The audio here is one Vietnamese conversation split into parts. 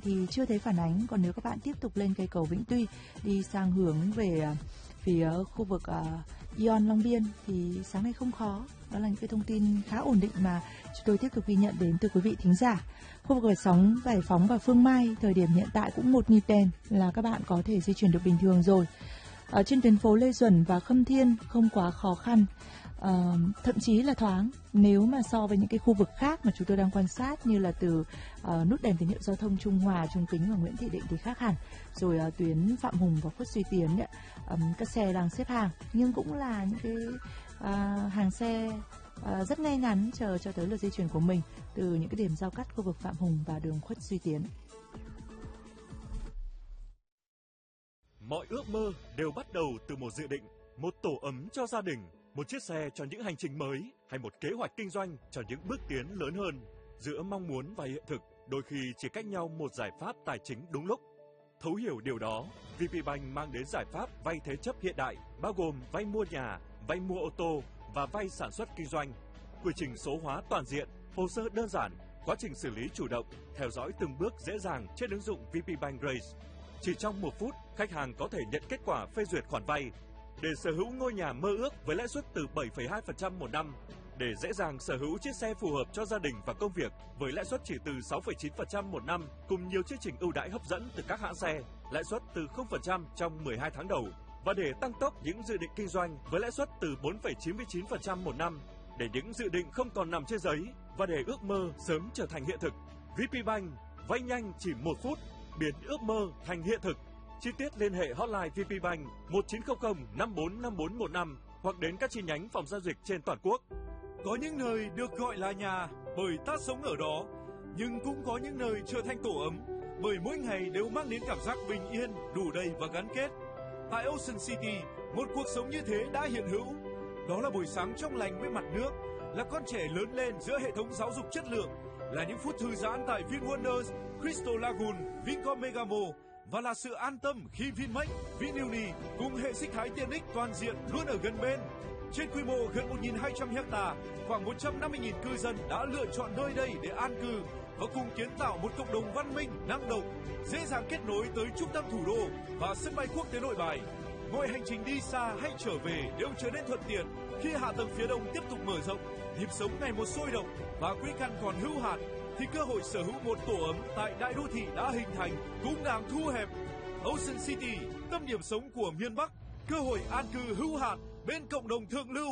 thì chưa thấy phản ánh. Còn nếu các bạn tiếp tục lên cây cầu Vĩnh Tuy đi sang hướng về phía khu vực Ion Long Biên thì sáng nay không khó. Đó là những cái thông tin khá ổn định mà chúng tôi tiếp tục ghi nhận đến từ quý vị thính giả. Khu vực Giải Phóng và Phương Mai thời điểm hiện tại cũng một nhịp đèn là các bạn có thể di chuyển được bình thường rồi. Ở trên tuyến phố Lê Duẩn và Khâm Thiên không quá khó khăn, thậm chí là thoáng nếu mà so với những cái khu vực khác mà chúng tôi đang quan sát, như là từ nút đèn tín hiệu giao thông Trung Hòa, Trung Kính và Nguyễn Thị Định thì khác hẳn. Rồi tuyến Phạm Hùng và Khuất Duy Tiến đấy, các xe đang xếp hàng nhưng cũng là những cái hàng xe rất ngay ngắn chờ cho tới lượt di chuyển của mình từ những cái điểm giao cắt khu vực Phạm Hùng và đường Khuất Duy Tiến. Mọi ước mơ đều bắt đầu từ một dự định, một tổ ấm cho gia đình, một chiếc xe cho những hành trình mới, hay một kế hoạch kinh doanh cho những bước tiến lớn hơn. Giữa mong muốn và hiện thực, đôi khi chỉ cách nhau một giải pháp tài chính đúng lúc. Thấu hiểu điều đó, VPBank mang đến giải pháp vay thế chấp hiện đại, bao gồm vay mua nhà, vay mua ô tô và vay sản xuất kinh doanh. Quy trình số hóa toàn diện, hồ sơ đơn giản, quá trình xử lý chủ động, theo dõi từng bước dễ dàng trên ứng dụng VPBank Race. Chỉ trong 1 phút, khách hàng có thể nhận kết quả phê duyệt khoản vay để sở hữu ngôi nhà mơ ước với lãi suất từ 7,2% một năm, để dễ dàng sở hữu chiếc xe phù hợp cho gia đình và công việc với lãi suất chỉ từ 6,9% một năm, cùng nhiều chương trình ưu đãi hấp dẫn từ các hãng xe, lãi suất từ 0% trong 12 tháng đầu, và để tăng tốc những dự định kinh doanh với lãi suất từ 4,99% một năm, để những dự định không còn nằm trên giấy và để ước mơ sớm trở thành hiện thực. VPBank vay nhanh chỉ 1 phút, biến ước mơ thành hiện thực. Chi tiết liên hệ hotline VPBank 1900 545415 hoặc đến các chi nhánh phòng giao dịch trên toàn quốc. Có những nơi được gọi là nhà bởi ta sống ở đó, nhưng cũng có những nơi trở thành tổ ấm bởi mỗi ngày đều mang đến cảm giác bình yên, đủ đầy và gắn kết. Tại Ocean City, một cuộc sống như thế đã hiện hữu. Đó là buổi sáng trong lành với mặt nước, là con trẻ lớn lên giữa hệ thống giáo dục chất lượng, là những phút thư giãn tại VinWonders, Crystal Lagoon, Vincom Megamo, và là sự an tâm khi Vinmec, Vinuni cùng hệ sinh thái tiện ích toàn diện luôn ở gần bên. Trên quy mô gần 1.200 ha, khoảng 150.000 cư dân đã lựa chọn nơi đây để an cư và cùng kiến tạo một cộng đồng văn minh, năng động, dễ dàng kết nối tới trung tâm thủ đô và sân bay quốc tế Nội Bài. Mọi hành trình đi xa hay trở về đều trở nên thuận tiện khi hạ tầng phía đông tiếp tục mở rộng, nhịp sống ngày một sôi động và quỹ căn còn hữu hạn, thì cơ hội sở hữu một tổ ấm tại đại đô thị đã hình thành cũng đang thu hẹp. Ocean City, tâm điểm sống của miền Bắc, cơ hội an cư hữu hạn bên cộng đồng thượng lưu.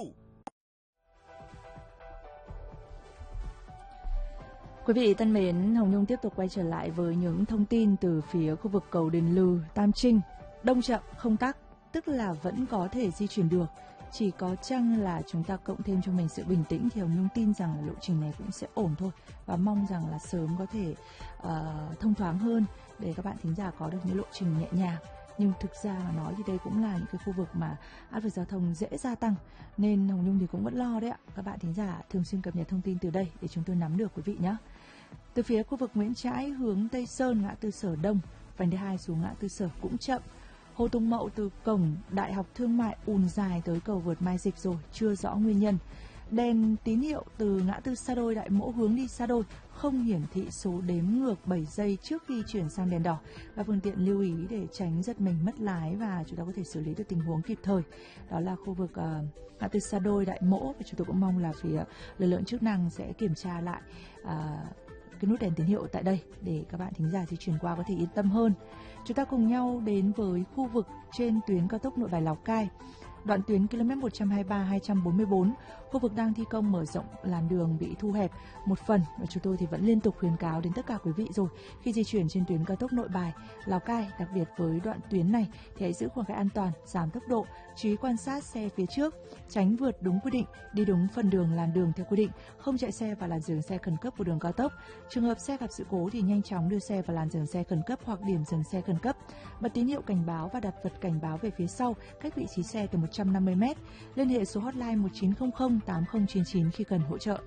Quý vị thân mến, Hồng Nhung tiếp tục quay trở lại với những thông tin từ phía khu vực cầu Đền Lừ, Tam Trinh. Đông chậm không tắc, tức là vẫn có thể di chuyển được. Chỉ có chăng là chúng ta cộng thêm cho mình sự bình tĩnh thì Hồng Nhung tin rằng là lộ trình này cũng sẽ ổn thôi. Và mong rằng là sớm có thể thông thoáng hơn để các bạn thính giả có được những lộ trình nhẹ nhàng. Nhưng thực ra mà nói thì đây cũng là những cái khu vực mà áp lực giao thông dễ gia tăng, nên Hồng Nhung thì cũng vẫn lo đấy ạ. Các bạn thính giả thường xuyên cập nhật thông tin từ đây để chúng tôi nắm được quý vị nhé. Từ phía khu vực Nguyễn Trãi hướng Tây Sơn, ngã tư Sở Đông, vành đai 2 xuống ngã tư Sở cũng chậm. Hồ Tùng Mậu từ cổng Đại học Thương mại ùn dài tới cầu vượt Mai Dịch rồi, chưa rõ nguyên nhân. Đèn tín hiệu từ ngã tư Sa Đôi Đại Mỗ hướng đi Sa Đôi không hiển thị số đếm ngược 7 giây trước khi chuyển sang đèn đỏ. Các phương tiện lưu ý để tránh giật mình mất lái và chúng ta có thể xử lý được tình huống kịp thời. Đó là khu vực ngã tư Sa Đôi Đại Mỗ, và chúng tôi cũng mong là phía lực lượng chức năng sẽ kiểm tra lại cái nút đèn tín hiệu tại đây để các bạn thính giả di chuyển qua có thể yên tâm hơn. Chúng ta cùng nhau đến với khu vực trên tuyến cao tốc Nội Bài Lào Cai. Đoạn tuyến km 123-244, khu vực đang thi công mở rộng làn đường bị thu hẹp một phần, và chúng tôi thì vẫn liên tục khuyến cáo đến tất cả quý vị rồi, khi di chuyển trên tuyến cao tốc Nội Bài Lào Cai, đặc biệt với đoạn tuyến này thì hãy giữ khoảng cách an toàn, giảm tốc độ, chú ý quan sát xe phía trước, tránh vượt đúng quy định, đi đúng phần đường làn đường theo quy định, không chạy xe vào làn dừng xe khẩn cấp của đường cao tốc. Trường hợp xe gặp sự cố thì nhanh chóng đưa xe vào làn dừng xe khẩn cấp hoặc điểm dừng xe khẩn cấp, bật tín hiệu cảnh báo và đặt vật cảnh báo về phía sau cách vị trí xe từ 150 m. Liên hệ số hotline 1900 8099 khi cần hỗ trợ.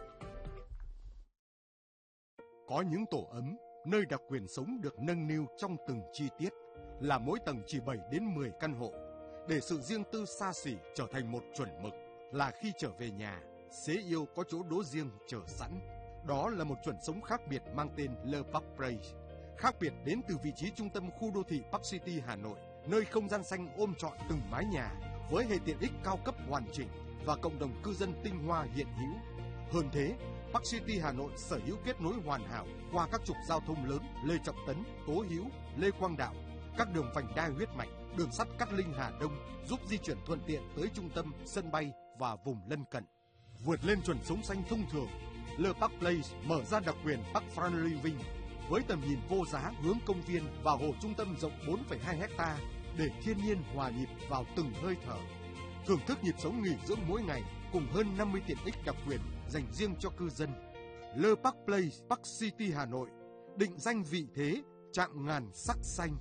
Có những tổ ấm, nơi đặc quyền sống được nâng niu trong từng chi tiết, là mỗi tầng chỉ 7 đến 10 căn hộ, để sự riêng tư xa xỉ trở thành một chuẩn mực, là khi trở về nhà, xế yêu có chỗ đỗ riêng chờ sẵn. Đó là một chuẩn sống khác biệt mang tên Le Parc Place. Khác biệt đến từ vị trí trung tâm khu đô thị Park City Hà Nội, nơi không gian xanh ôm trọn từng mái nhà với hệ tiện ích cao cấp hoàn chỉnh và cộng đồng cư dân tinh hoa hiện hữu. Hơn thế, Park City Hà Nội sở hữu kết nối hoàn hảo qua các trục giao thông lớn Lê Trọng Tấn, Tố Hữu, Lê Quang Đạo, các đường vành đai huyết mạch, đường sắt Cát Linh Hà Đông giúp di chuyển thuận tiện tới trung tâm, sân bay và vùng lân cận. Vượt lên chuẩn sống xanh thông thường, Le Park Place mở ra đặc quyền Park Front Living với tầm nhìn vô giá hướng công viên và hồ trung tâm rộng 4,2 hecta để thiên nhiên hòa nhịp vào từng hơi thở. Thưởng thức nhịp sống nghỉ dưỡng mỗi ngày cùng hơn 50 tiện ích đặc quyền dành riêng cho cư dân. Le Park Place, Park City Hà Nội, định danh vị thế chạm ngàn sắc xanh.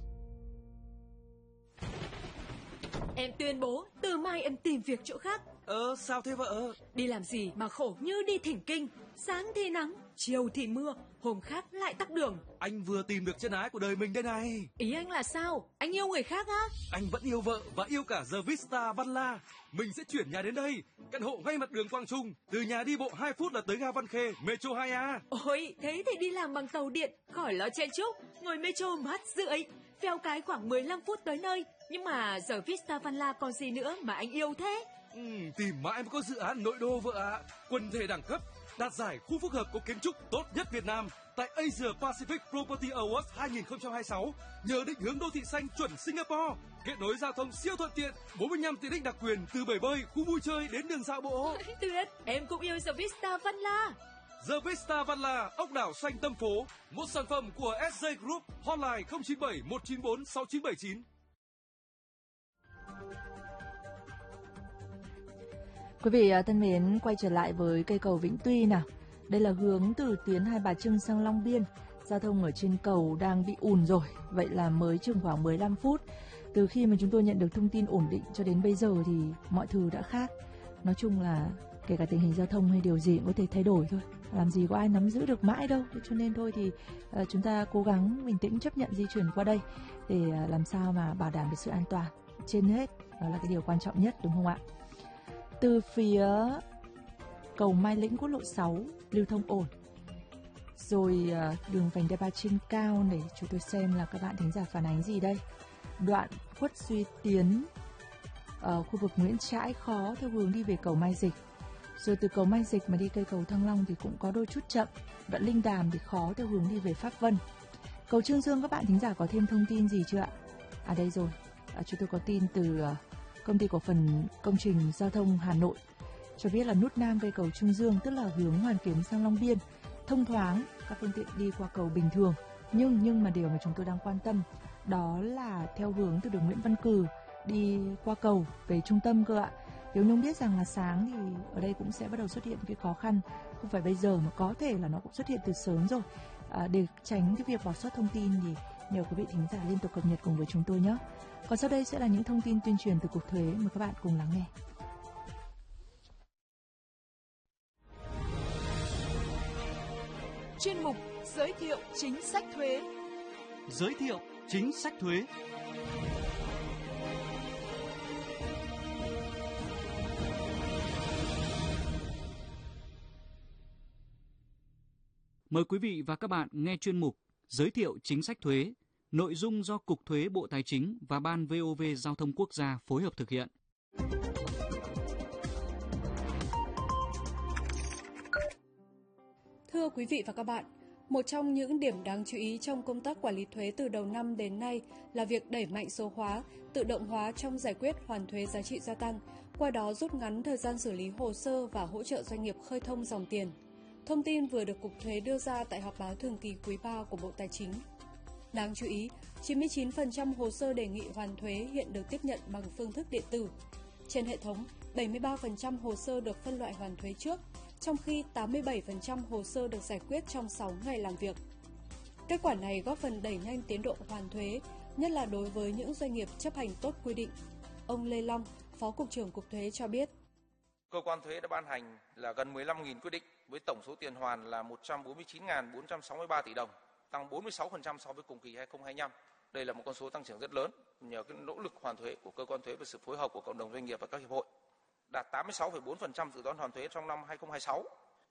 Em tuyên bố từ mai em tìm việc chỗ khác. Sao thế vợ? Đi làm gì mà khổ như đi thỉnh kinh. Sáng thì nắng, chiều thì mưa, hôm khác lại tắc đường. Anh vừa tìm được chân ái của đời mình đây này. Ý anh là sao? Anh yêu người khác á? Anh vẫn yêu vợ và yêu cả The Vista Văn La. Mình sẽ chuyển nhà đến đây. Căn hộ ngay mặt đường Quang Trung. Từ nhà đi bộ 2 phút là tới ga Văn Khê, Metro 2A. Ôi, thế thì đi làm bằng tàu điện, khỏi lo chen chúc. Ngồi Metro mát rượi. Phèo cái khoảng 15 phút tới nơi. Nhưng mà giờ Vista Văn La còn gì nữa mà anh yêu thế? Tìm mãi mới có dự án nội đô vợ ạ. Quần thể đẳng cấp, đạt giải khu phức hợp có kiến trúc tốt nhất Việt Nam tại Asia Pacific Property Awards 2026 nhờ định hướng đô thị xanh chuẩn Singapore, kết nối giao thông siêu thuận tiện, 45 tiện ích đặc quyền từ bể bơi, khu vui chơi đến đường dạo bộ. Tuyệt, em cũng yêu The Vista Văn La. The Vista Văn La, ốc đảo xanh tâm phố, một sản phẩm của SJ Group, hotline 097 194 6979. Quý vị thân mến, quay trở lại với cây cầu Vĩnh Tuy nào. Đây là hướng từ tuyến Hai Bà Trưng sang Long Biên. Giao thông ở trên cầu đang bị ùn rồi. Vậy là mới chừng khoảng 15 phút. Từ khi mà chúng tôi nhận được thông tin ổn định cho đến bây giờ thì mọi thứ đã khác. Nói chung là kể cả tình hình giao thông hay điều gì cũng có thể thay đổi thôi. Làm gì có ai nắm giữ được mãi đâu. Cho nên thôi thì chúng ta cố gắng bình tĩnh chấp nhận di chuyển qua đây để làm sao mà bảo đảm được sự an toàn. Trên hết, đó là cái điều quan trọng nhất, đúng không ạ? Từ phía cầu Mai Lĩnh quốc lộ 6 lưu thông ổn. Rồi đường vành đai 3 trên cao để chúng tôi xem là các bạn thính giả phản ánh gì đây. Đoạn Khuất Duy Tiến ở khu vực Nguyễn Trãi khó theo hướng đi về cầu Mai Dịch. Rồi từ cầu Mai Dịch mà đi cây cầu Thăng Long thì cũng có đôi chút chậm. Đoạn Linh Đàm thì khó theo hướng đi về Pháp Vân. Cầu Trương Dương các bạn thính giả có thêm thông tin gì chưa ạ? À đây rồi, chúng tôi có tin từ Công ty cổ phần công trình giao thông Hà Nội cho biết là nút nam cây cầu Trương Dương, tức là hướng Hoàn Kiếm sang Long Biên, thông thoáng, các phương tiện đi qua cầu bình thường. Nhưng mà điều mà chúng tôi đang quan tâm đó là theo hướng từ đường Nguyễn Văn Cừ đi qua cầu về trung tâm cơ ạ. Hiếu Nhung biết rằng là sáng thì ở đây cũng sẽ bắt đầu xuất hiện cái khó khăn, không phải bây giờ mà có thể là nó cũng xuất hiện từ sớm rồi. Để tránh cái việc bỏ sót thông tin thì nhờ quý vị thính giả liên tục cập nhật cùng với chúng tôi nhé. Còn sau đây sẽ là những thông tin tuyên truyền từ Cục Thuế, mời các bạn cùng lắng nghe. Chuyên mục giới thiệu chính sách thuế. Giới thiệu chính sách thuế. Mời quý vị và các bạn nghe chuyên mục giới thiệu chính sách thuế, nội dung do Cục Thuế Bộ Tài chính và Ban VOV Giao thông Quốc gia phối hợp thực hiện. Thưa quý vị và các bạn, một trong những điểm đáng chú ý trong công tác quản lý thuế từ đầu năm đến nay là việc đẩy mạnh số hóa, tự động hóa trong giải quyết hoàn thuế giá trị gia tăng, qua đó rút ngắn thời gian xử lý hồ sơ và hỗ trợ doanh nghiệp khơi thông dòng tiền. Thông tin vừa được Cục Thuế đưa ra tại họp báo thường kỳ quý 3 của Bộ Tài chính. Đáng chú ý, 99% hồ sơ đề nghị hoàn thuế hiện được tiếp nhận bằng phương thức điện tử. Trên hệ thống, 73% hồ sơ được phân loại hoàn thuế trước, trong khi 87% hồ sơ được giải quyết trong 6 ngày làm việc. Kết quả này góp phần đẩy nhanh tiến độ hoàn thuế, nhất là đối với những doanh nghiệp chấp hành tốt quy định. Ông Lê Long, Phó Cục trưởng Cục Thuế cho biết. Cơ quan thuế đã ban hành là gần 15.000 quyết định với tổng số tiền hoàn là 149.463 tỷ đồng, tăng 46% so với cùng kỳ 2025. Đây là một con số tăng trưởng rất lớn nhờ cái nỗ lực hoàn thuế của cơ quan thuế và sự phối hợp của cộng đồng doanh nghiệp và các hiệp hội. Đạt 86,4% dự toán hoàn thuế trong năm 2026.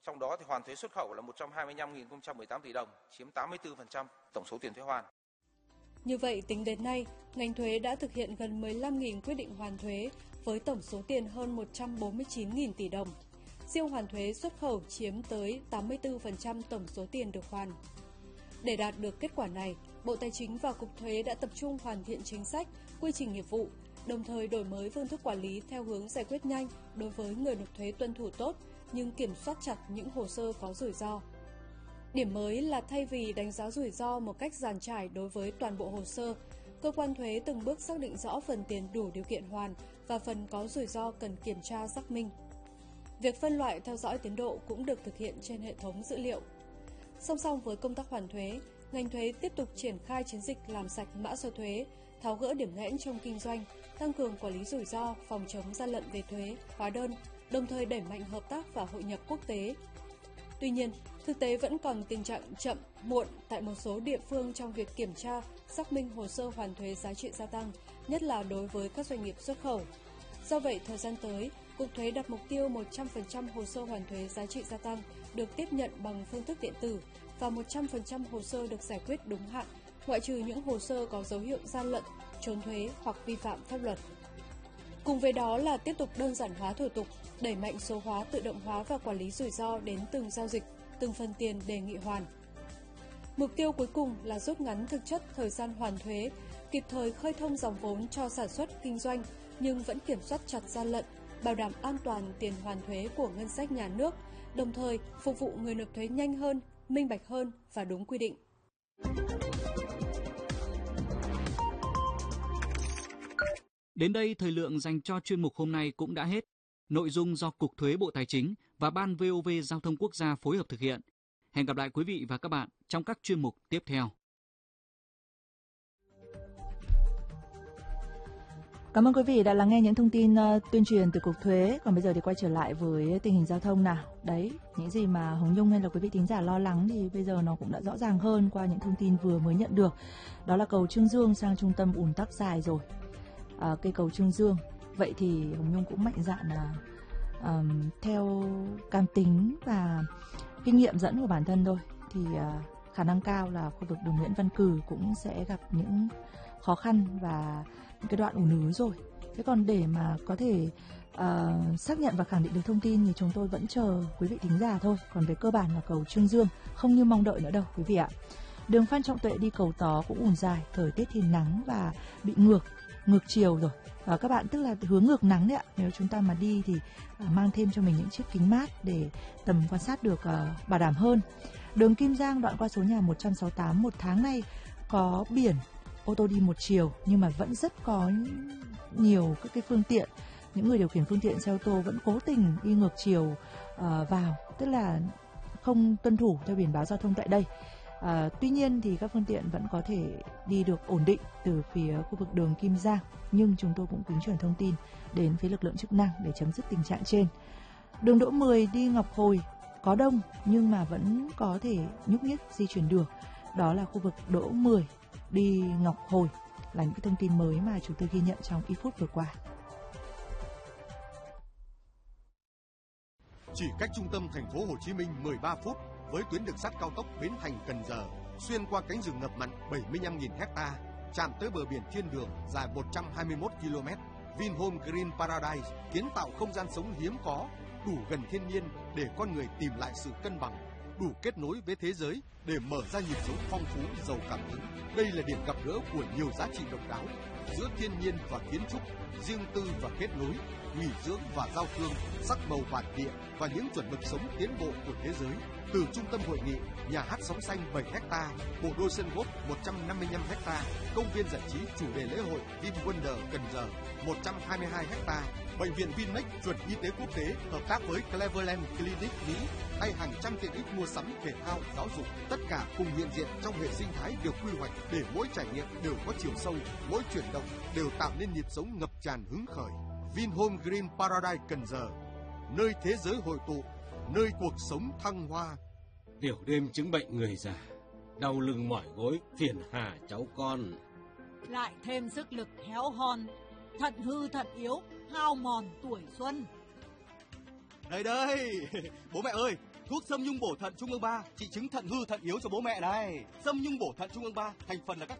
Trong đó thì hoàn thuế xuất khẩu là 125.018 tỷ đồng, chiếm 84% tổng số tiền thuế hoàn. Như vậy, tính đến nay, ngành thuế đã thực hiện gần 15.000 quyết định hoàn thuế với tổng số tiền hơn 149.000 tỷ đồng. Riêng hoàn thuế xuất khẩu chiếm tới 84% tổng số tiền được hoàn. Để đạt được kết quả này, Bộ Tài chính và Cục Thuế đã tập trung hoàn thiện chính sách, quy trình nghiệp vụ, đồng thời đổi mới phương thức quản lý theo hướng giải quyết nhanh đối với người nộp thuế tuân thủ tốt nhưng kiểm soát chặt những hồ sơ có rủi ro. Điểm mới là thay vì đánh giá rủi ro một cách dàn trải đối với toàn bộ hồ sơ, cơ quan thuế từng bước xác định rõ phần tiền đủ điều kiện hoàn và phần có rủi ro cần kiểm tra xác minh. Việc phân loại theo dõi tiến độ cũng được thực hiện trên hệ thống dữ liệu. Song song với công tác hoàn thuế, ngành thuế tiếp tục triển khai chiến dịch làm sạch mã số thuế, tháo gỡ điểm nghẽn trong kinh doanh, tăng cường quản lý rủi ro, phòng chống gian lận về thuế, hóa đơn, đồng thời đẩy mạnh hợp tác và hội nhập quốc tế. Tuy nhiên, thực tế vẫn còn tình trạng chậm, muộn tại một số địa phương trong việc kiểm tra, xác minh hồ sơ hoàn thuế giá trị gia tăng, nhất là đối với các doanh nghiệp xuất khẩu. Do vậy, thời gian tới, Cục Thuế đặt mục tiêu 100% hồ sơ hoàn thuế giá trị gia tăng được tiếp nhận bằng phương thức điện tử và 100% hồ sơ được giải quyết đúng hạn, ngoại trừ những hồ sơ có dấu hiệu gian lận, trốn thuế hoặc vi phạm pháp luật. Cùng với đó là tiếp tục đơn giản hóa thủ tục, đẩy mạnh số hóa, tự động hóa và quản lý rủi ro đến từng giao dịch, từng phần tiền đề nghị hoàn. Mục tiêu cuối cùng là rút ngắn thực chất thời gian hoàn thuế, kịp thời khơi thông dòng vốn cho sản xuất kinh doanh nhưng vẫn kiểm soát chặt gian lận, bảo đảm an toàn tiền hoàn thuế của ngân sách nhà nước, đồng thời phục vụ người nộp thuế nhanh hơn, minh bạch hơn và đúng quy định. Đến đây, thời lượng dành cho chuyên mục hôm nay cũng đã hết. Nội dung do Cục Thuế Bộ Tài chính và Ban VOV Giao thông Quốc gia phối hợp thực hiện. Hẹn gặp lại quý vị và các bạn trong các chuyên mục tiếp theo. Cảm ơn quý vị đã lắng nghe những thông tin tuyên truyền từ Cục Thuế. Còn bây giờ thì quay trở lại với tình hình giao thông nào. Đấy, những gì mà Hồng Nhung hay là quý vị thính giả lo lắng thì bây giờ nó cũng đã rõ ràng hơn qua những thông tin vừa mới nhận được. Đó là cầu Trương Dương sang trung tâm ùn tắc dài rồi. Cây cầu Trương Dương. Vậy thì Hồng Nhung cũng mạnh dạn là theo cam tính và kinh nghiệm dẫn của bản thân thôi thì khả năng cao là khu vực đường Nguyễn Văn Cừ cũng sẽ gặp những khó khăn và những cái đoạn ùn ứ rồi. Thế còn để mà có thể xác nhận và khẳng định được thông tin thì chúng tôi vẫn chờ quý vị thính giả thôi. Còn về cơ bản là cầu Trương Dương không như mong đợi nữa đâu quý vị ạ. Đường Phan Trọng Tuệ đi cầu Tó cũng ùn dài, thời tiết thì nắng và bị ngược chiều rồi. Các bạn tức là hướng ngược nắng đấy ạ. Nếu chúng ta mà đi thì mang thêm cho mình những chiếc kính mát để tầm quan sát được bảo đảm hơn. Đường Kim Giang đoạn qua số nhà 168 một tháng nay có biển ô tô đi một chiều nhưng mà vẫn rất có nhiều các cái phương tiện, những người điều khiển phương tiện xe ô tô vẫn cố tình đi ngược chiều vào, tức là không tuân thủ theo biển báo giao thông tại đây. Tuy nhiên thì các phương tiện vẫn có thể đi được ổn định từ phía khu vực đường Kim Giang, nhưng chúng tôi cũng kính truyền thông tin đến phía lực lượng chức năng để chấm dứt tình trạng trên. Đường Đỗ 10 đi Ngọc Hồi có đông nhưng mà vẫn có thể nhúc nhích di chuyển được. Đó là khu vực Đỗ 10 đi Ngọc Hồi là những cái thông tin mới mà chúng tôi ghi nhận trong ít phút vừa qua. Chỉ cách trung tâm thành phố Hồ Chí Minh 13 phút với tuyến đường sắt cao tốc Bến Thành - Cần Giờ, xuyên qua cánh rừng ngập mặn 75.000 ha, chạm tới bờ biển thiên đường dài 121 km. Vinhome Green Paradise kiến tạo không gian sống hiếm có, đủ gần thiên nhiên để con người tìm lại sự cân bằng, đủ kết nối với thế giới để mở ra nhịp sống phong phú giàu cảm hứng. Đây là điểm gặp gỡ của nhiều giá trị độc đáo giữa thiên nhiên và kiến trúc, riêng tư và kết nối, nghỉ dưỡng và giao thương, sắc màu bản địa và những chuẩn mực sống tiến bộ của thế giới. Từ trung tâm hội nghị, nhà hát sóng xanh 7 ha, bộ đôi sân golf 155 ha, công viên giải trí chủ đề lễ hội VinWonder Cần Giờ 122 ha, bệnh viện Vinmec chuẩn y tế quốc tế hợp tác với Cleveland Clinic Mỹ hay hàng trăm tiện ích mua sắm, thể thao, giáo dục, tất cả cùng hiện diện trong hệ sinh thái được quy hoạch để mỗi trải nghiệm đều có chiều sâu, mỗi chuyển động đều tạo nên nhịp sống ngập tràn hứng khởi. Vinhome Green Paradise Cần Giờ, nơi thế giới hội tụ, nơi cuộc sống thăng hoa. Tiểu đêm chứng bệnh người già, đau lưng mỏi gối, phiền hà cháu con. Lại thêm sức lực héo hon, thận hư thận yếu, hao mòn tuổi xuân. Đây, bố mẹ ơi, Thuốc Sâm Nhung Bổ Thận Trung ương 3 trị chứng thận hư thận yếu cho bố mẹ này. Sâm Nhung Bổ Thận Trung ương 3 thành phần là các